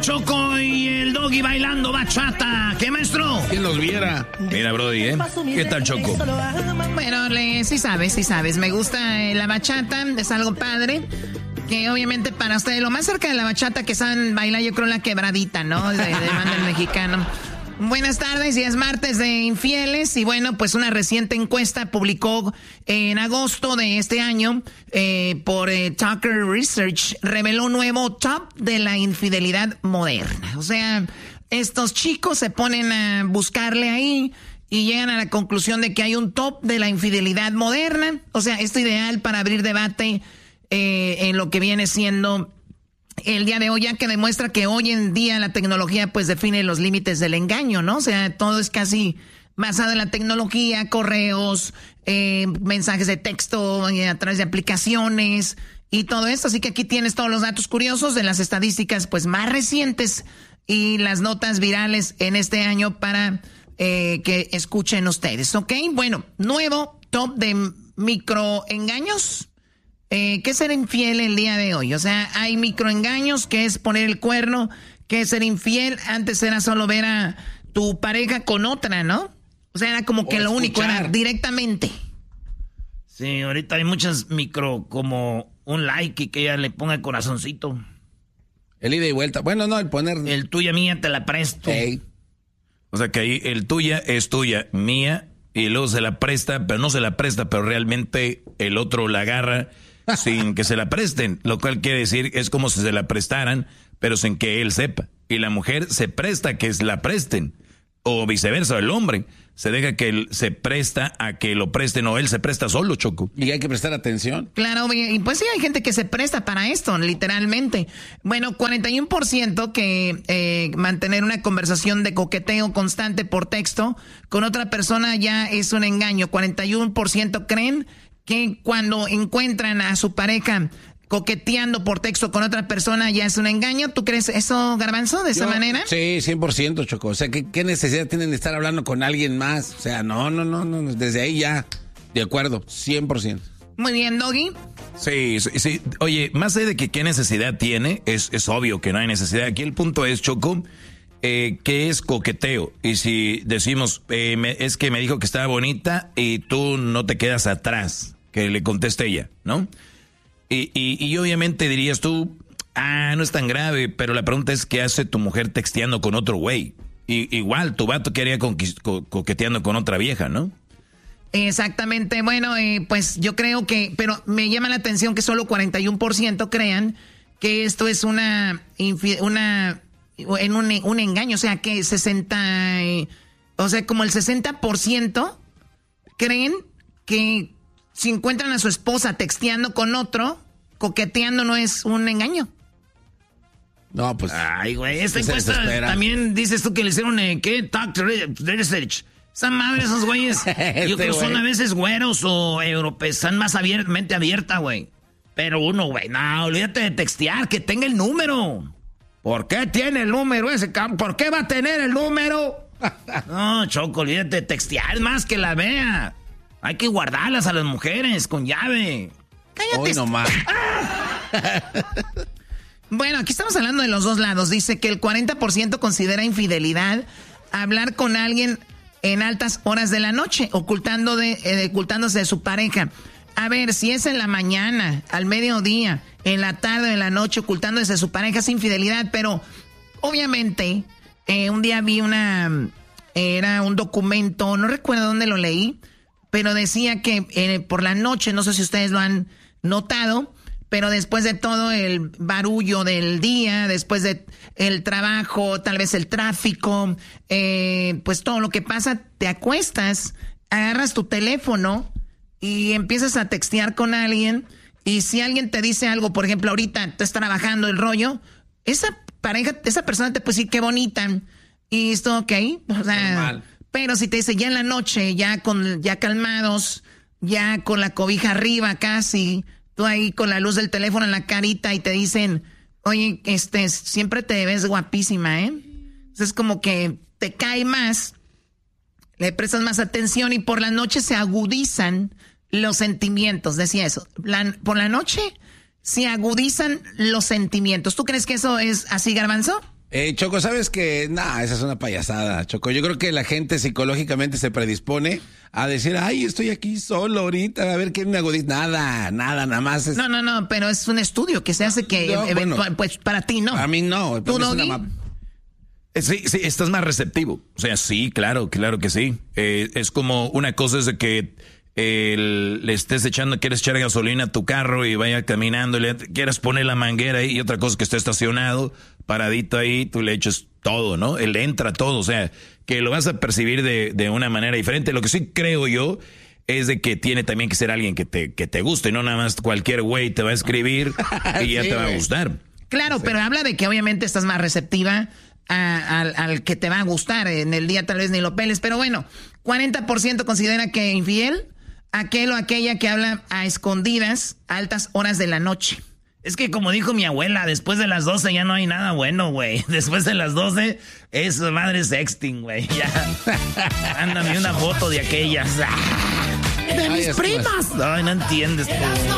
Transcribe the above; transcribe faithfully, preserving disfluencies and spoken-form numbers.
Choco y el Doggy bailando bachata. ¿Qué, maestro? ¿Quién los viera? Mira, Brody, ¿eh? ¿Qué tal, Choco? Bueno, le, sí sabes, sí sabes. Me gusta eh, la bachata, es algo padre. Que obviamente para ustedes, lo más cerca de la bachata que saben bailar, yo creo la quebradita, ¿no? De, de banda del mexicano. Buenas tardes, y es martes de infieles. Y bueno, pues una reciente encuesta publicó en agosto de este año eh, por eh, Tucker Research reveló un nuevo top de la infidelidad moderna. O sea, estos chicos se ponen a buscarle ahí y llegan a la conclusión de que hay un top de la infidelidad moderna. O sea, esto ideal para abrir debate eh, en lo que viene siendo el día de hoy, ya que demuestra que hoy en día la tecnología pues define los límites del engaño, ¿no? O sea, todo es casi basado en la tecnología, correos, eh, mensajes de texto eh, a través de aplicaciones y todo esto. Así que aquí tienes todos los datos curiosos de las estadísticas pues más recientes y las notas virales en este año para eh, que escuchen ustedes, ¿ok? Bueno, nuevo top de microengaños. Eh, ¿Qué es ser infiel el día de hoy? O sea, hay microengaños, que es poner el cuerno, que es ser infiel. Antes era solo ver a tu pareja con otra, ¿no? O sea, era como que lo único, era directamente. Sí, ahorita hay muchas micro, como un like y que ella le ponga el corazoncito. El ida y vuelta. Bueno, no, el poner... El tuya, mía, te la presto. Hey. O sea que ahí el tuya es tuya, mía, y luego se la presta, pero no se la presta, pero realmente el otro la agarra sin que se la presten, lo cual quiere decir es como si se la prestaran, pero sin que él sepa. Y la mujer se presta a que la presten, o viceversa, el hombre se deja que él se presta a que lo presten, o él se presta solo, Choco. Y hay que prestar atención. Claro, y pues sí, hay gente que se presta para esto, literalmente. Bueno, cuarenta y uno por ciento que eh, mantener una conversación de coqueteo constante por texto con otra persona ya es un engaño. cuarenta y uno por ciento creen que cuando encuentran a su pareja coqueteando por texto con otra persona ya es un engaño. ¿Tú crees eso, Garbanzo, de esa Yo, manera? Sí, cien por ciento, Choco. O sea, ¿qué, ¿qué necesidad tienen de estar hablando con alguien más? O sea, no, no, no, no. Desde ahí ya, de acuerdo, cien por ciento. Muy bien, Doggy. Sí, sí, sí. Oye, más allá de que qué necesidad tiene, es, es obvio que no hay necesidad. Aquí el punto es, Choco, eh, ¿qué es coqueteo? Y si decimos, eh, me, es que me dijo que estaba bonita y tú no te quedas atrás, que le conteste ella, ¿no? Y, y, y obviamente dirías tú, ah, no es tan grave, pero la pregunta es, ¿qué hace tu mujer texteando con otro güey? Y, igual, tu vato quería co coqueteando con otra vieja, ¿no? Exactamente, bueno, eh, pues yo creo que, pero me llama la atención que solo cuarenta y uno por ciento crean que esto es una, una en un, un engaño, o sea, que sesenta, eh, o sea, como el sesenta por ciento creen que si encuentran a su esposa texteando con otro, coqueteando no es un engaño. No, pues... Ay, güey, esta encuesta también dices tú que le hicieron, eh, ¿qué? Talk Research. Esa madre, esos güeyes, este yo creo que son a veces güeros o europeos, están más abier mente abierta, güey. Pero uno, güey, no, olvídate de textear, que tenga el número. ¿Por qué tiene el número ese cabrón? ¿Por qué va a tener el número? No, Choco, olvídate de textear, es más que la vea. Hay que guardarlas a las mujeres con llave. Cállate. Hoy nomás. Bueno, aquí estamos hablando de los dos lados. Dice que el cuarenta por ciento considera infidelidad hablar con alguien en altas horas de la noche, ocultando de, eh, ocultándose de su pareja. A ver, si es en la mañana, al mediodía, en la tarde o en la noche, ocultándose de su pareja, es infidelidad. Pero, obviamente, eh, un día vi una... Era un documento, no recuerdo dónde lo leí, pero decía que eh, por la noche, no sé si ustedes lo han notado, pero después de todo el barullo del día, después de el trabajo, tal vez el tráfico, eh, pues todo lo que pasa, te acuestas, agarras tu teléfono y empiezas a textear con alguien, y si alguien te dice algo, por ejemplo, ahorita estás trabajando el rollo, esa pareja, esa persona te puede decir qué bonita, y esto, ok, o sea... Normal. Pero si te dice ya en la noche, ya con ya calmados, ya con la cobija arriba casi, tú ahí con la luz del teléfono en la carita y te dicen, oye, este, siempre te ves guapísima, ¿eh? Entonces como que te cae más, le prestas más atención y por la noche se agudizan los sentimientos, decía eso. La, por la noche se agudizan los sentimientos. ¿Tú crees que eso es así, Garbanzo? Eh, Choco, ¿sabes que nah, esa es una payasada, Choco? Yo creo que la gente psicológicamente se predispone a decir, ay, estoy aquí solo ahorita, a ver quién me agudita. Nada, nada, nada más. Es... No, no, no, pero es un estudio que se hace que, no, bueno, pues para ti no. A mí no. ¿Tú, Doggy? Una... Sí, sí, estás más receptivo. O sea, sí, claro, claro que sí. Eh, es como una cosa es de que eh, le estés echando, quieres echar gasolina a tu carro y vaya caminando, y le quieras poner la manguera ahí, y otra cosa que esté estacionado, paradito ahí, tú le echas todo, ¿no? Él entra todo, o sea, que lo vas a percibir de, de una manera diferente. Lo que sí creo yo es de que tiene también que ser alguien que te, que te guste, no nada más cualquier güey te va a escribir y ya sí, te va a gustar. Claro, sí. Pero habla de que obviamente estás más receptiva a, a, al que te va a gustar. En el día tal vez ni lo peles, pero bueno, cuarenta por ciento considera que infiel aquel o aquella que habla a escondidas a altas horas de la noche. Es que como dijo mi abuela, después de las doce ya no hay nada bueno, güey. Después de las doce es madre sexting, güey. Ya. Ándame una foto de aquellas. ¡De mis primas! Ay, no entiendes tú.